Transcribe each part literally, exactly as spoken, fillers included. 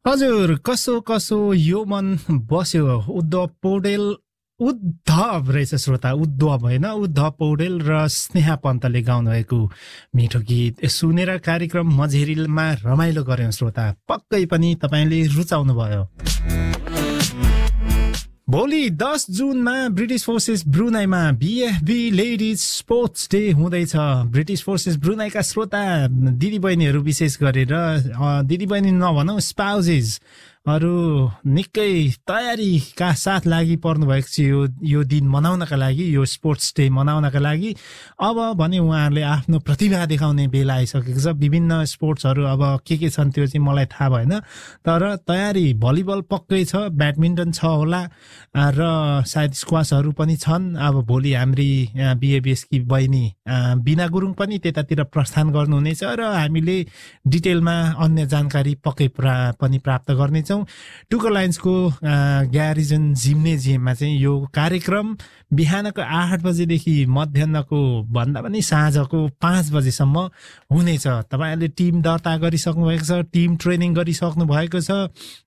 हजुर कसो कसो यो मन बस्यो उद्धव पौडेल उद्धव रहेछ श्रोता उद्धव होइन उद्धव पौडेल र स्नेहा पन्तले गाउनुभएको मिठो गीत सुनेर कार्यक्रम मझेरीमा रमाइलो गर्यौं श्रोता पक्कै पनि तपाईले रुचाउनु भयो। भोलि दस जुनमा British forces ब्रुनाईमा बीएफबी ladies sports day हुँदैछ। ब्रिटिश फोर्सेस ब्रुनाईका श्रोता दिदीबहिनीहरू विशेष गरेर दिदीबहिनी नभनौं स्पाउजेस अरु निकै तयारीका साथ लागि पर्नु भएको छ यो यो दिन मनाउनका लागि यो स्पोर्ट्स डे मनाउनका लागि। अब भने उहाँहरूले आफ्नो प्रतिभा देखाउने बेला आइसकेको छ। विभिन्न स्पोर्ट्सहरू अब के के छन् त्यो चाहिँ मलाई थाहा भएन, तर तयारी भलिबल पक्कै छ, ब्याडमिन्टन छ होला र सायद स्क्वासहरू पनि छन्। अब भोलि हाम्री बीएबीएस की बहिनी बिना गुरुङ पनि त्यतातिर प्रस्थान गर्नुहुनेछ र हामीले डिटेलमा अन्य जानकारी पक्कै पनि प्राप्त गर्नेछौँ। टुको लाइन्सको ग्यारिजन जिम्नेजियममा चाहिँ यो कार्यक्रम बिहानको आठ बजेदेखि मध्याहको भन्दा पनि साँझको पाँच बजेसम्म हुनेछ। तपाईहरुले टिम दर्ता गरिसक्नु भएको छ, टिम ट्रेनिङ गरिसक्नु भएको छ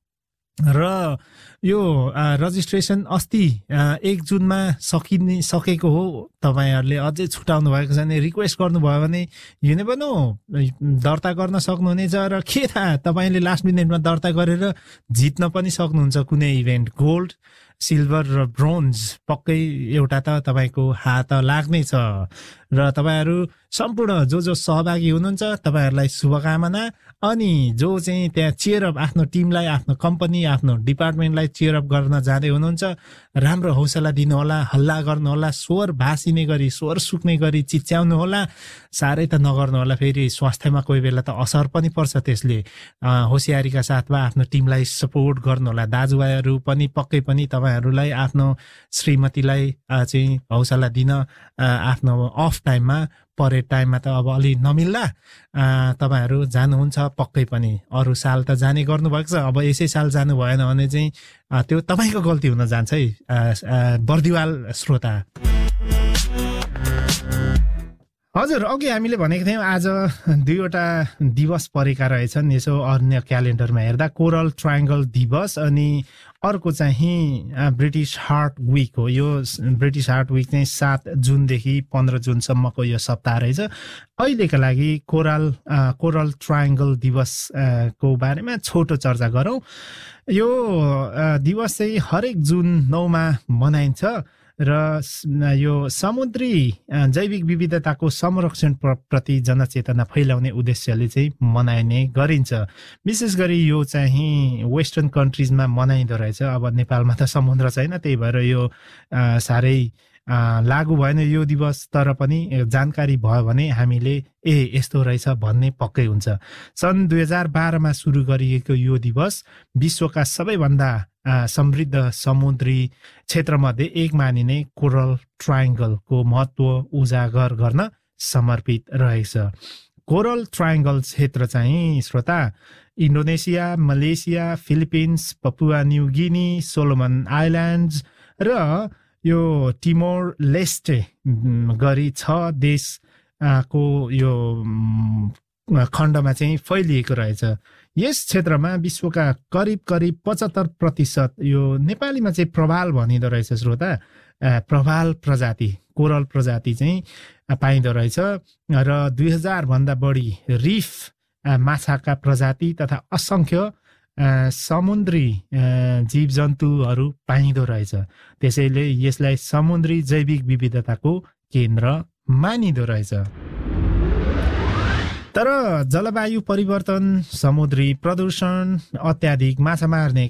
र यो रजिस्ट्रेसन अस्ति एक जुनमा सकिने सकेको हो। तपाईहरुले अझै छुटाउनु भएको छ भने रिक्वेस्ट गर्नुभयो भने यु नेभर नो दर्ता गर्न सक्नुहुनेछ र के थाहा तपाईले लास्ट मिनेटमा दर्ता गरेर जित्न पनि सक्नुहुन्छ कुनै इभेन्ट। गोल्ड, सिल्भर र ब्रोन्ज पक्कै एउटा त तपाईको हात लाग्नै छ र तपाईहरु सम्पूर्ण जो जो सहभागी हुनुहुन्छ तपाईहरुलाई शुभकामना। अनि जो चाहिँ त्यहाँ चेयर अप आफ्नो टिमलाई, आफ्नो कम्पनी, आफ्नो डिपार्टमेन्टलाई चेयर अप गर्न जाँदै हुनुहुन्छ राम्रो हौसला दिनु होला, हल्ला गर्नु होला, स्वर भासिने गरी, स्वर सुक्ने गरी चिच्याउनु होला, सारै त नगर्नु होला। फेरि स्वास्थ्यमा कोही बेला त असर पनि पर्छ, त्यसले होशियारीका साथमा आफ्नो टिमलाई सपोर्ट गर्नु होला। दाजुभाइहरु पनि पक्कै पनि तपाईहरुलाई आफ्नो श्रीमतीलाई चाहिँ हौसला दिन आफ्नो अफ टाइममा, परेड टाइममा त अब अलि नमिल्ला तपाईहरु जानुहुन्छ पक्कै पनि। अरु साल त जाने गर्नु भएको छ, अब यसै साल जानु भएन भने चाहिँ त्यो तपाईको गल्ती हुन जान्छ है बर्दिवाल श्रोता। हजुर अघि हामीले भनेको थियौं आज दुईवटा दिवस परेका रहेछन् यसो अन्य क्यालेन्डरमा हेर्दा। कोरल ट्रायंगल दिवस अनि अर्को चाहिँ ब्रिटिश हार्ट विक हो। यो ब्रिटिश हार्ट विक चाहिँ सात जुनदेखि पन्ध्र जुनसम्मको यो सप्ताह रहेछ। अहिलेका लागि कोरल कोरल ट्रायंगल दिवस को बारेमा छोटो चर्चा गरौँ। यो दिवस चाहिँ हरेक जुन नौमा मनाइन्छ र यो समुद्री जैविक विविधताको संरक्षण प्रति जनचेतना फैलाउने उद्देश्यले चाहिँ मनाइने गरिन्छ। विशेष गरी यो चाहिँ वेस्टर्न कन्ट्रिजमा मनाइँदो रहेछ। अब नेपालमा त समुद्र छैन, त्यही भएर यो साह्रै लागू भएन यो दिवस, तर पनि जानकारी भयो भने हामीले ए यस्तो रहेछ भन्ने पक्कै हुन्छ। सन् दुई हजार बाह्रमा सुरु गरिएको यो दिवस विश्वका सबैभन्दा समृद्ध समुद्री क्षेत्रमध्ये एक मानिने कोरल ट्रायंगलको महत्व उजागर गर्न समर्पित रहेछ। कोरल ट्रायंगल क्षेत्र चाहिँ श्रोता Indonesia, Malaysia, Philippines, Papua New Guinea, Solomon islands र यो टिमोर लेस्टे गरी छ देशको यो खण्डमा चाहिँ फैलिएको रहेछ। यस क्षेत्रमा विश्वका करिब करिब पचहत्तर प्रतिशत यो नेपालीमा चाहिँ प्रवाल भनिदो रहेछ श्रोता, प्रवाल प्रजाति कोरल प्रजाति चाहिँ पाइदो रहेछ र दुई हजार भन्दा बढी रिफ माछाका प्रजाति तथा असंख्य समुद्री जीव जन्तुहरू पाइदो रहेछ। त्यसैले यसलाई समुद्री जैविक विविधताको केन्द्र मानिदो रहेछ। तर जलवायु परिवर्तन, समुद्री प्रदूषण, अत्याधिक माछा मार्ने